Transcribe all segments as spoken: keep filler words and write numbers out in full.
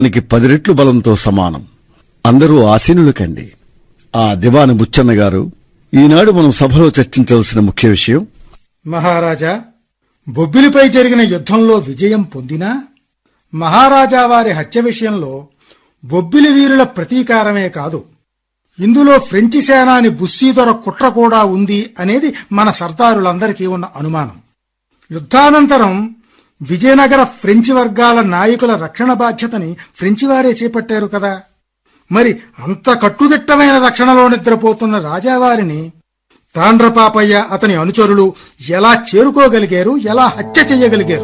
నీకు పది రెట్లు బలంతో సమానం. అందరూ ఆసీనులు కండి. ఆ దివాని బుచ్చన్న గారు, ఈనాడు మనం సభలో చర్చించవలసిన ముఖ్య విషయం. మహారాజా, బొబ్బిలిపై జరిగిన యుద్ధంలో విజయం పొందినా మహారాజా వారి హత్య విషయంలో బొబ్బిలి వీరుల ప్రతీకారమే కాదు, ఇందులో ఫ్రెంచి సేనాని బుస్సీదొర కుట్ర కూడా ఉంది అనేది మన సర్దారులందరికీ ఉన్న అనుమానం. యుద్ధానంతరం విజయనగర ఫ్రెంచి వర్గాల నాయకుల రక్షణ బాధ్యతని ఫ్రెంచి వారే చేపట్టారు కదా. మరి అంత కట్టుదిట్టమైన రక్షణలో నిద్రపోతున్న రాజావారిని తాండ్రపాపయ్య అతని అనుచరులు ఎలా చేరుకోగలిగారు, ఎలా హత్య చెయ్యగలిగారు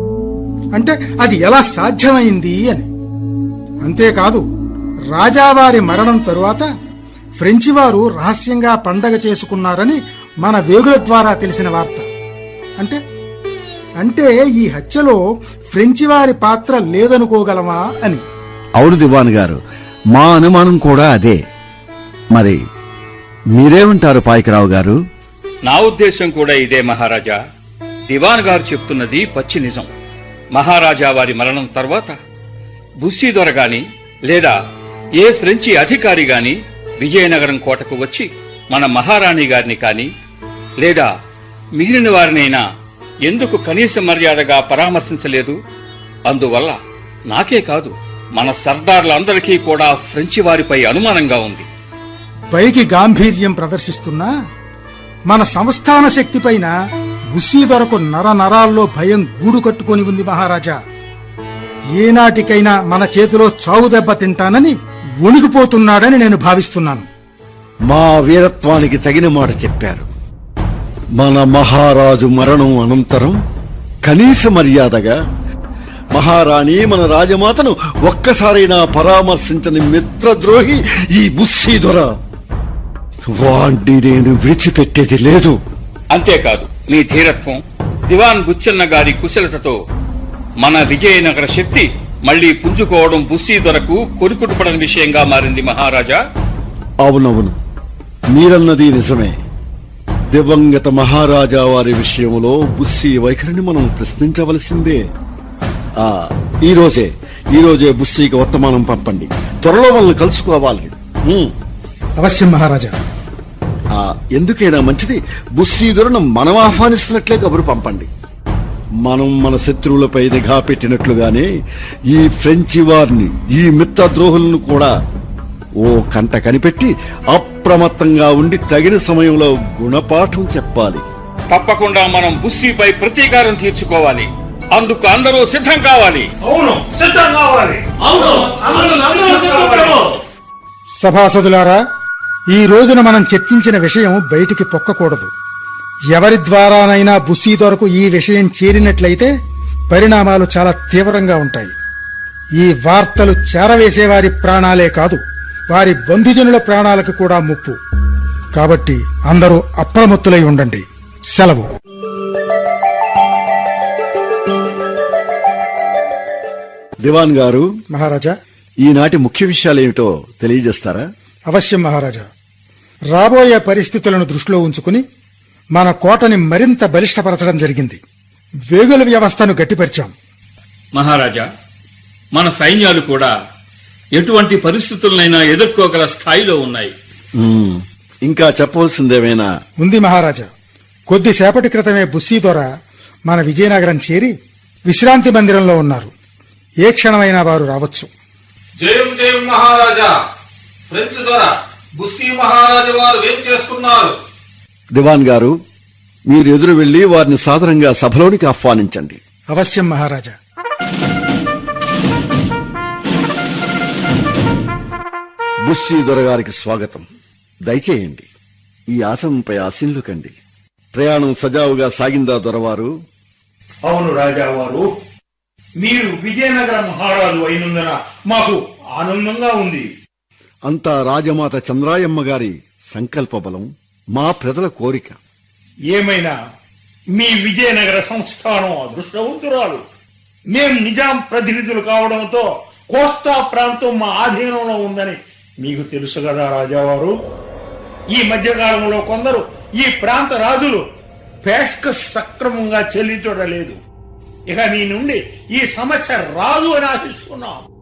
అంటే అది ఎలా సాధ్యమైంది అని. అంతేకాదు, రాజావారి మరణం తరువాత ఫ్రెంచి వారు రహస్యంగా పండగ చేసుకున్నారని మన వేగుల ద్వారా తెలిసిన వార్త. అంటే అంటే ఈ హత్యలో ఫ్రెంచి వారి పాత్ర లేదనుకోగలమా అని. అవును దివాన్ గారు, మా అనుమానం కూడా అదే. మరి మీరేమంటారు పాయకరావు గారు? నా ఉద్దేశం కూడా ఇదే మహారాజా. దివాన్ గారు చెప్తున్నది పచ్చి నిజం. మహారాజా వారి మరణం తర్వాత బుస్సీదొర గాని లేదా ఏ ఫ్రెంచి అధికారి గాని విజయనగరం కోటకు వచ్చి మన మహారాణి గారిని కాని లేదా మిగిలిన వారినైనా ఎందుకు కనీస మర్యాదగా పరామర్శించలేదు? అందువల్ల నాకే కాదు, మన సర్దార్లందరికీ కూడా ఫ్రెంచి వారిపై అనుమానంగా ఉంది. పైకి గాంభీర్యం ప్రదర్శిస్తున్నా మన సంస్థాన శక్తిపైన బుస్సీదొరకు నర నరాల్లో భయం గూడు కట్టుకొని ఉంది మహారాజా. ఏనాటికైనా మన చేతిలో చావు దెబ్బ తింటానని వణికిపోతున్నాడని నేను భావిస్తున్నాను. మా వీరత్వానికి తగిన మాట చెప్పారు. మన మహారాజు మరణం అనంతరం కనీస మర్యాదగా మహారాణి మన రాజమాతను ఒక్కసారైనా పరామర్శించని మిత్రద్రోహి ఈ బుస్సీదొర. వాణ్ణి నేను విడిచిపెట్టేది లేదు. అంతేకాదు, మీ ధీరత్వం, దివాన్ బుచ్చన్న గారి కుశలతతో మన విజయనగర శక్తి మళ్లీ పుంజుకోవడం బుస్సీదొరకు కొరుకుటుపడని విషయంగా మారింది మహారాజా. అవునవును, మీరన్నది నిజమే. దివంగత మహారాజా వారి విషయంలో బుస్సీ వైఖరిని మనం ప్రశ్నించవలసిందే. ఆ ఈ రోజే ఈ రోజే బుస్సీకి వర్తమానం పంపండి. త్వరలో మనల్ని కలుసుకోవాలి. అవశ్యం మహారాజా. ఆ ఎందుకైనా మంచిది, బుస్సీదొరను మనం ఆహ్వానిస్తున్నట్లే కబురు పంపండి. మనం మన శత్రువులపై నిఘా పెట్టినట్లుగానే ఈ ఫ్రెంచి వారిని, ఈ మిత్రద్రోహులను కూడా ఓ కంట కనిపెట్టి అప్రమత్తంగా ఉండి తగిన సమయంలో గుణపాఠం చెప్పాలి. తప్పకుండా మనం బుస్సీపై ప్రతీకారం తీర్చుకోవాలి. అందుకు అందరూ సిద్ధం కావాలి. అవును, సిద్ధం కావాలి. సభాసదులారా, ఈ రోజున మనం చర్చించిన విషయం బయటికి పొక్కకూడదు. ఎవరి ద్వారానైనా బుస్సీదొరకు ఈ విషయం చేరినట్లయితే పరిణామాలు చాలా తీవ్రంగా ఉంటాయి. ఈ వార్తలు చేరవేసేవారి ప్రాణాలే కాదు, వారి బంధుజనుల ప్రాణాలకు కూడా ముప్పు. కాబట్టి అందరూ అప్రమత్తులై ఉండండి. సెలవు. దివాన్ గారు, మహారాజా, ఈనాటి ముఖ్య విషయాలేమిటో తెలియజేస్తారా? అవశ్యం మహారాజా. రాబోయే పరిస్థితులను దృష్టిలో ఉంచుకుని మన కోటని మరింత బలిష్టపరచడం జరిగింది. వేగుల వ్యవస్థను గట్టిపరిచాం. మహారాజా, మన సైన్యాలు కూడా ఎటువంటి పరిస్థితులనైనా ఎదుర్కోగల స్థాయిలో ఉన్నాయి. ఇంకా చెప్పవలసిందేమైనా ఉంది మహారాజా. కొద్దిసేపటి క్రితమే బుస్సీదొర మన విజయనగరం చేరి విశ్రాంతి మందిరంలో ఉన్నారు. ఏ క్షణమైనా వారు రావచ్చు. జయం జయం మహారాజా. ఫ్రెంచ్ దొర బుస్సీ మహారాజు వారు ఏం చేస్తున్నారు? దివాన్ గారు, మీరు ఎదురు వెళ్లి వారిని సాదరంగా సభలోనికి ఆహ్వానించండి. అవశ్యం మహారాజా. బుస్సీ దొరగారికి స్వాగతం. దయచేయండి. ఈ ఆసనంపై ఆసీనులు కండి. ప్రయాణం సజావుగా సాగిందా దొరవారు? అవును రాజావారు, మీరు విజయనగర మహారాజు అయినందున మాకు ఆనందంగా ఉంది. అంతా రాజమాత చంద్రాయమ్మ గారి సంకల్ప బలం, మా ప్రజల కోరిక. ఏమైనా మీ విజయనగర సంస్థానం అదృష్టవంతురాలు. మేం నిజాం ప్రతినిధులు కావడంతో కోస్తా ప్రాంతం మా ఆధీనంలో ఉందని మీకు తెలుసు కదా రాజావారు. ఈ మధ్యకాలంలో కొందరు ఈ ప్రాంత రాజులు పేష్క సక్రమంగా చెల్లించడం లేదు. ఇక మీ నుండి ఈ సమస్య రాదు అని ఆశిస్తున్నాం.